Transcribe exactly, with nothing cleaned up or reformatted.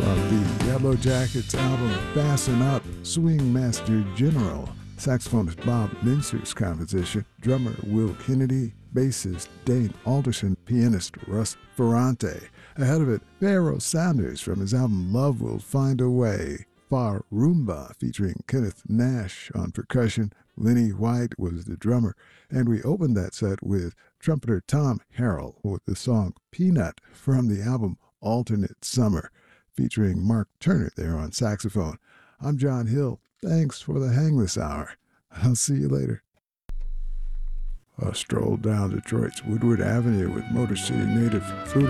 From the Yellow Jackets album Fasten Up, Swing Master General, saxophonist Bob Minster's composition, drummer Will Kennedy, bassist Dane Alderson, pianist Russ Ferrante. Ahead of it, Pharoah Sanders from his album Love Will Find a Way. Far Rumba featuring Kenneth Nash on percussion. Lenny White was the drummer. And we opened that set with trumpeter Tom Harrell with the song Peanut from the album Alternate Summer, featuring Mark Turner there on saxophone. I'm John Hill. Thanks for the hang this hour. I'll see you later. A stroll down Detroit's Woodward Avenue with Motor City native Fruiter